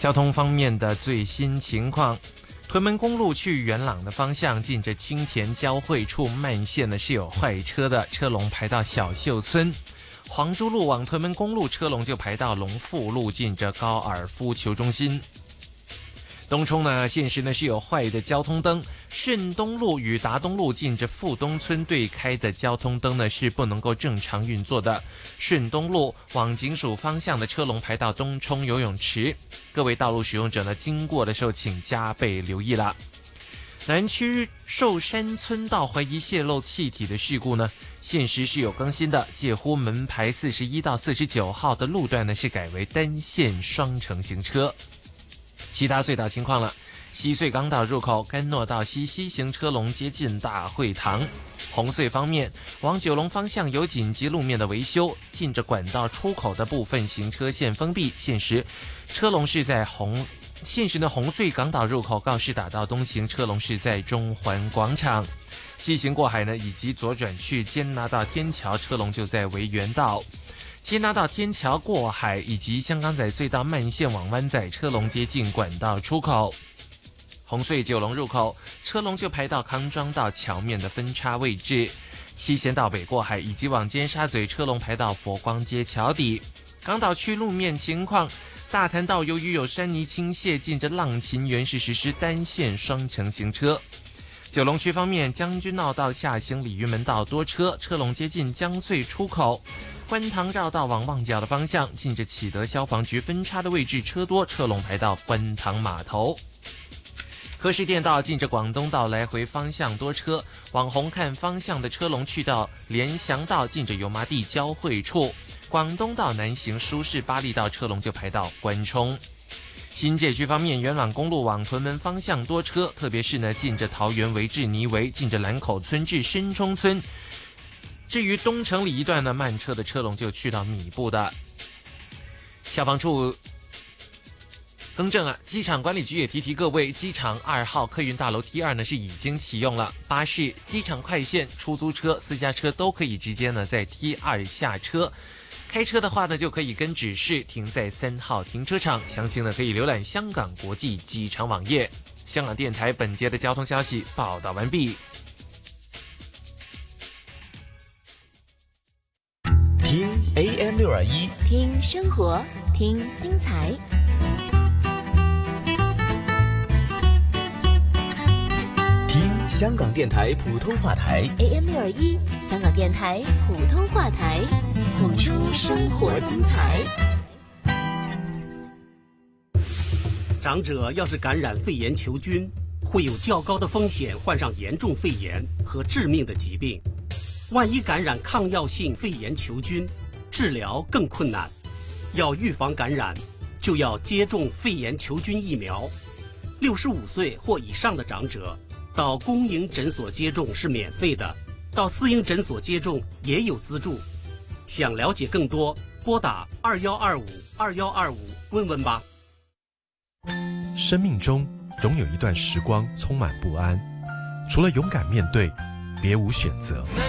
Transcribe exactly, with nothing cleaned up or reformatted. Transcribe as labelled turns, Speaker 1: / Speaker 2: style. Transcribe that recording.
Speaker 1: 交通方面的最新情况，屯门公路去元朗的方向，近着青田交汇处慢线呢是有坏车的，车龙排到小秀村。黄珠路往屯门公路车龙就排到龙富路，近着高尔夫球中心。东冲呢，现时呢是有坏的交通灯，顺东路与达东路近着富东村对开的交通灯呢是不能够正常运作的。顺东路往警署方向的车龙排到东冲游泳池，各位道路使用者呢经过的时候请加倍留意啦。南区寿山村道怀疑泄漏气体的事故呢，现时是有更新的，介乎门牌四十一到四十九号的路段呢是改为单线双程行车。其他隧道情况了，西隧港岛入口甘诺道西西行车龙接近大会堂。红隧方面，往九龙方向有紧急路面的维修，近着管道出口的部分行车线封闭，现时车龙是在红现时呢红隧港岛入口告士打道东行车龙是在中环广场，西行过海呢以及左转去坚拿道天桥车龙就在维园道。接拿到天桥过海以及香港仔隧道慢线往湾仔车龙接近管道出口。红隧九龙入口车龙就排到康庄道桥面的分叉位置，七贤道北过海以及往尖沙咀车龙排到佛光街桥底。港岛区路面情况，大潭道由于有山泥倾泻，近着浪琴园是实施单线双程行车。九龙区方面，将军澳道下行鲤鱼门道多车，车龙接近江翠出口。观塘绕道往旺角的方向，近着启德消防局分叉的位置车多，车龙排到观塘码头。河石电道近着广东道来回方向多车，往红磡方向的车龙去到联翔道，近着油麻地交汇处。广东道南行舒适巴利道车龙就排到关冲。新界区方面，元朗公路往屯门方向多车，特别是呢近着桃园围至泥围，近着兰口村至深冲村。至于东城里一段呢，慢车的车龙就去到米布的。消防处更正啊，机场管理局也提提各位，机场二号客运大楼 T 二呢是已经启用了，巴士、机场快线、出租车、私家车都可以直接呢在 T 二下车。开车的话呢，就可以跟指示停在三号停车场。详情呢可以浏览香港国际机场网页。香港电台本节的交通消息报道完毕。
Speaker 2: 听 A M 六二一，
Speaker 3: 听生活，听精彩。
Speaker 2: 听香港电台普通话台
Speaker 3: A M 六二一，香港电台普通话台，谱出生活精彩。
Speaker 4: 长者要是感染肺炎球菌，会有较高的风险患上严重肺炎和致命的疾病。万一感染抗药性肺炎球菌，治疗更困难。要预防感染，就要接种肺炎球菌疫苗。六十五岁或以上的长者，到公营诊所接种是免费的，到私营诊所接种也有资助。想了解更多，拨打二幺二五二幺二五问问吧。
Speaker 5: 生命中总有一段时光充满不安，除了勇敢面对，别无选择。